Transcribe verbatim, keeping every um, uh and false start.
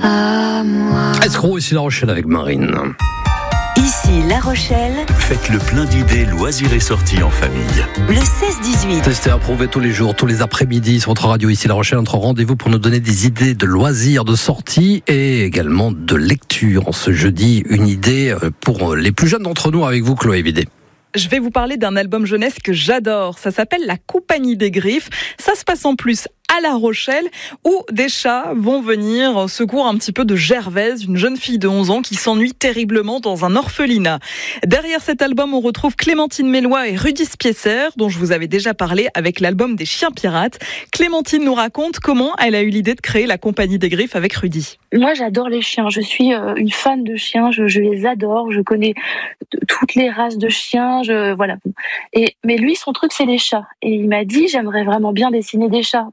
à moi. Escroc, ici La Rochelle avec Marine. Ici La Rochelle, Faites le plein d'idées loisirs et sorties en famille. le seize dix-huit. Testez, approuvez tous les jours, tous les après-midi sur votre radio ici La Rochelle, notre rendez-vous pour nous donner des idées de loisirs, de sorties et également de lecture. En ce jeudi, une idée pour les plus jeunes d'entre nous avec vous, Chloé Vidé. Je vais vous parler d'un album jeunesse que j'adore. Ça s'appelle La Compagnie des Griffes. Ça se passe en plus à La Rochelle, où des chats vont venir au secours un petit peu de Gervaise, une jeune fille de onze ans qui s'ennuie terriblement dans un orphelinat. Derrière cet album, on retrouve Clémentine Mélois et Rudy Spiesser, dont je vous avais déjà parlé avec l'album des Chiens Pirates. Clémentine nous raconte comment elle a eu l'idée de créer La Compagnie des Griffes avec Rudy. Moi, j'adore les chiens. Je suis euh, une fan de chiens. Je, je les adore. Je connais t- toutes les races de chiens. Je, voilà. Et, mais lui, son truc, c'est les chats. Et il m'a dit, j'aimerais vraiment bien dessiner des chats.